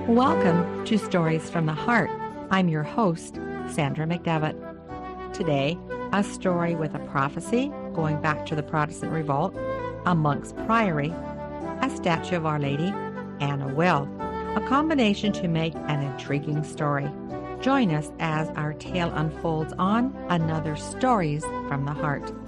Welcome to Stories from the Heart. I'm your host, Sandra McDevitt. Today, a story with a prophecy going back to the Protestant Revolt, a monk's priory, a statue of Our Lady, and a will. A combination to make an intriguing story. Join us as our tale unfolds on another Stories from the Heart.